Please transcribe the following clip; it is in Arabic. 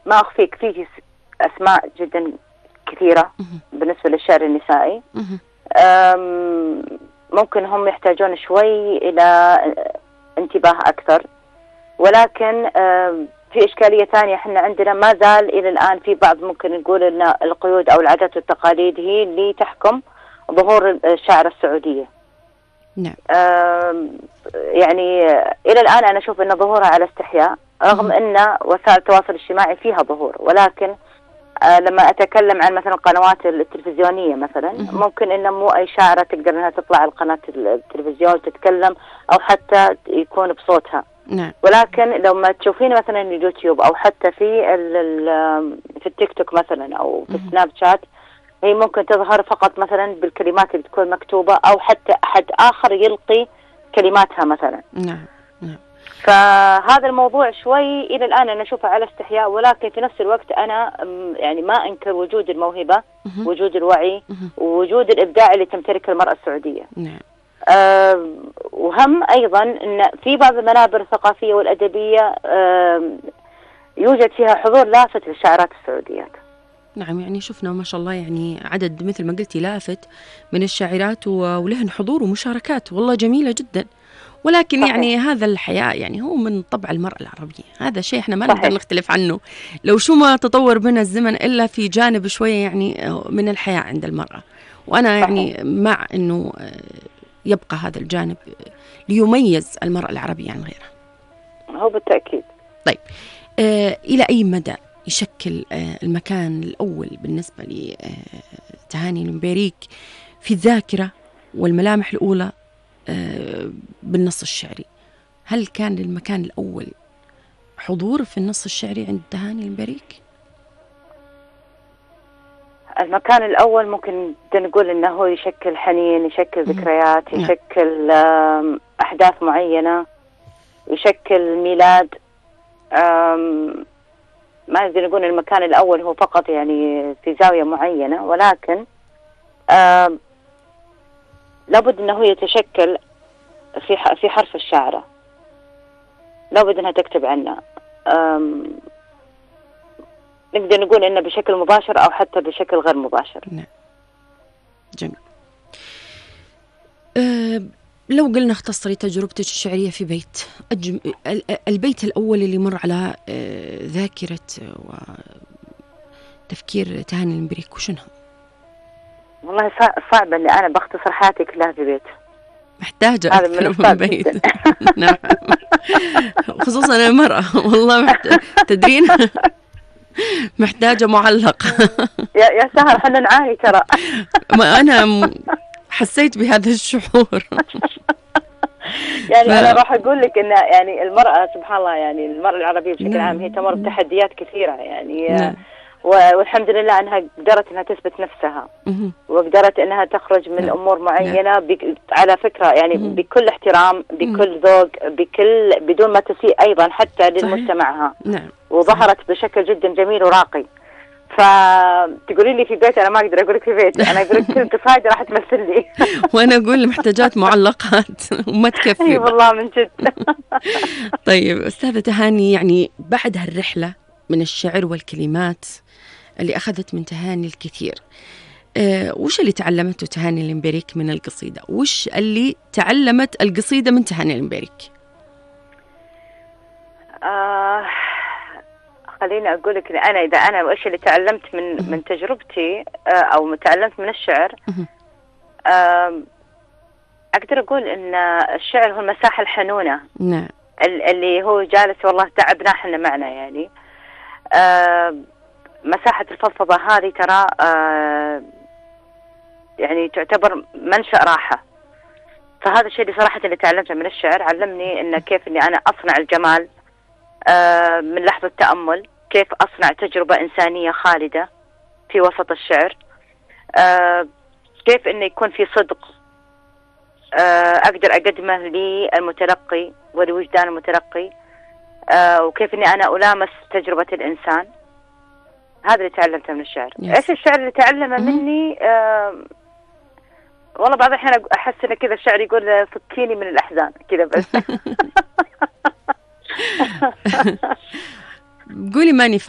ما أخفيك فيه أسماء جدا كثيرة بالنسبة للشعر النسائي. ممكن هم يحتاجون شوي إلى انتباه أكثر، ولكن في إشكالية ثانية. إحنا عندنا ما زال إلى الآن في بعض ممكن نقول أن القيود أو العادات والتقاليد هي اللي تحكم ظهور الشعر السعودية. نعم. يعني إلى الآن أنا أشوف أن ظهورها على استحياء، رغم أن وسائل التواصل الاجتماعي فيها ظهور، ولكن لما أتكلم عن مثلا القنوات التلفزيونية مثلا، ممكن إن مو أي شاعرة تقدر إنها تطلع على قناة التلفزيون تتكلم أو حتى يكون بصوتها. نعم. ولكن لو ما تشوفين مثلا اليوتيوب أو حتى في التيك توك مثلا أو في السناب شات، هي ممكن تظهر فقط مثلا بالكلمات اللي تكون مكتوبة، أو حتى أحد آخر يلقي كلماتها مثلا. نعم. نعم. فهذا الموضوع شوي إلى الآن أنا أشوفه على استحياء، ولكن في نفس الوقت أنا يعني ما أنكر وجود الموهبة، وجود الوعي، ووجود الإبداع اللي تمتلكه المرأة السعودية. نعم. وهم أيضا أن في بعض المنابر الثقافية والأدبية يوجد فيها حضور لافت للشاعرات السعوديات. نعم، يعني شفنا ما شاء الله يعني عدد مثل ما قلتي لافت من الشاعرات ولهن حضور ومشاركات والله جميلة جدا. ولكن صحيح. يعني هذا الحياة يعني هو من طبع المرأة العربية، هذا شيء احنا ما صحيح. نقدر نختلف عنه. لو شو ما تطور بنا الزمن إلا في جانب شوية يعني من الحياة عند المرأة، وأنا يعني مع أنه يبقى هذا الجانب ليميز المرأة العربية عن غيرها. هو بالتأكيد. طيب، إلى أي مدى يشكل المكان الأول بالنسبة لتهاني المباريك في الذاكرة والملامح الأولى بالنص الشعري؟ هل كان للمكان الأول حضور في النص الشعري عند تهاني المباريك؟ المكان الأول ممكن نقول أنه هو يشكل حنين، يشكل ذكريات، يشكل أحداث معينة، يشكل ميلاد. ما نقدر نقول المكان الأول هو فقط يعني في زاوية معينة، ولكن لابد أنه يتشكل في حرف الشاعرة، لابد أنها تكتب عنه. نقدر نقول إنه بشكل مباشر أو حتى بشكل غير مباشر. نعم. جميل. لو قلنا اختصري تجربتك الشعرية في بيت، البيت الأول اللي مر على ذاكرة وتفكير تهاني المباريك وشنها؟ والله صعب أني أنا بختصر حياتي كلها في بيت، محتاجة هذا من أكثر من بيت. نعم. خصوصا المرأة والله تدرين محتاجة معلق. يا سهر احنا نعاني ترى. ما أنا حسيت بهذا الشعور. يعني أنا راح أقول لك إن يعني المرأة سبحان الله، يعني المرأة العربية بشكل عام هي تمر بتحديات كثيرة يعني. والحمد لله أنها قدرت أنها تثبت نفسها، وقدرت أنها تخرج من أمور معينة على فكرة يعني بكل احترام، بكل ذوق، بدون ما تسيء أيضا حتى للمجتمعها. وظهرت بشكل جدا جميل وراقي. فتقولي لي في بيت، أنا ما أقدر أقول لك في بيت، أنا أقول لك كل قصايد راح تمثل لي. وأنا أقول محتاجات معلقات وما تكفي. أي والله من جد. طيب أستاذة تهاني، يعني بعد هالرحلة من الشعر والكلمات اللي أخذت من تهاني الكثير، وش اللي تعلمته تهاني المباريك من القصيدة؟ وش اللي تعلمت القصيدة من تهاني المباريك؟ خليني أقول لك إذا أنا وإيش اللي تعلمت من تجربتي أو تعلمت من الشعر، أقدر أقول إن الشعر هو المساحة الحنونة. نعم. اللي هو جالس والله تعبنا إحنا معنا يعني. مساحة الفضفضة هذه ترى يعني تعتبر منشأ راحة. فهذا الشيء اللي صراحة اللي تعلمته من الشعر، علمني إن كيف إني أنا أصنع الجمال من لحظة تأمل، كيف أصنع تجربة إنسانية خالدة في وسط الشعر، كيف إنه يكون في صدق أقدر أقدمه للمتلقي ولوجدان المتلقي، وكيف إني أنا ألامس تجربة الإنسان. هذا اللي تعلمته من الشعر. إيش الشعر اللي تعلمه مني؟ والله بعض الأحيان أحس إن كذا الشعر يقول فكيني من الأحزان كذا بس. قولي ماني